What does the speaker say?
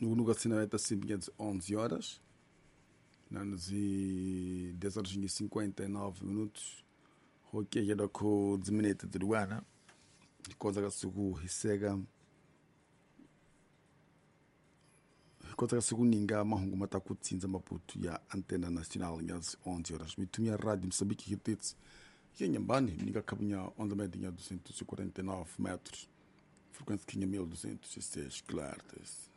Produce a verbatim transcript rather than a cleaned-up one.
no lugar assim é sempre às onze horas. Nanos e dez horas e cinquenta e nove minutos. Ok, já com dez minutos de Luana. Coisa que sugu hisega. Coisa que sugu ninga mahungu matakutsinza Maputo ya antena nacional às onze horas. Mitumia rádio Moçambique Hits. E nyambani ninga caminha onda média duzentos e quarenta e nove metros. Frequência que mil duzentos e seis, claro.